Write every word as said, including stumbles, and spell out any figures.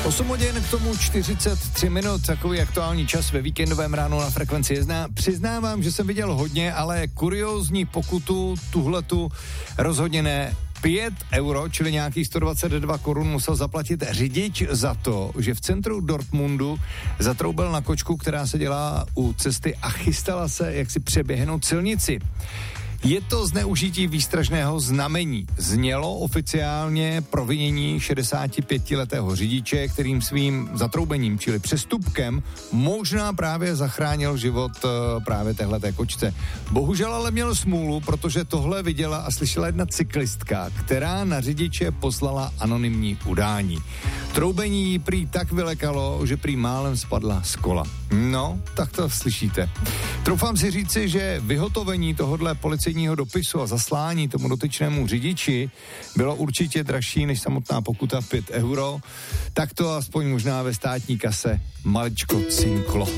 osm hodin k tomu čtyřicet tři minut, takový aktuální čas ve víkendovém ránu na Frekvenci jedna. Přiznávám, že jsem viděl hodně, ale kuriózní pokutu, tuhletu rozhodně ne. pět euro, čili nějakých sto dvacet dva korun musel zaplatit řidič za to, že v centru Dortmundu zatroubil na kočku, která se dělá u cesty a chystala se, jak si přeběhnout silnici. Je to zneužití výstražného znamení. Znělo oficiálně provinění šedesátipětiletého řidiče, kterým svým zatroubením, čili přestupkem, možná právě zachránil život právě téhleté kočce. Bohužel ale měl smůlu, protože tohle viděla a slyšela jedna cyklistka, která na řidiče poslala anonymní udání. Troubení jí prý tak vylekalo, že prý málem spadla z kola. No, tak to slyšíte. Troufám si říci, že vyhotovení tohodle policejního dopisu a zaslání tomu dotyčnému řidiči bylo určitě dražší než samotná pokuta pět euro, tak to aspoň možná ve státní kase maličko cinklo.